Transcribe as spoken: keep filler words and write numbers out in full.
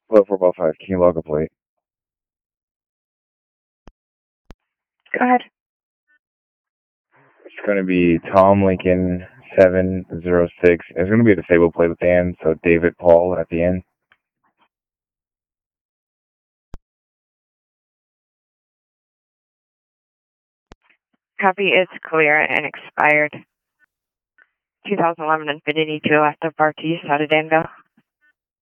Hello, four five five. Can you log a plate? Go ahead. It's going to be Tom Lincoln seven zero six. It's going to be a disabled plate at the end, so David Paul at the end. Copy is clear and expired. two thousand eleven Infinity two Elective Bartiz out of Danville.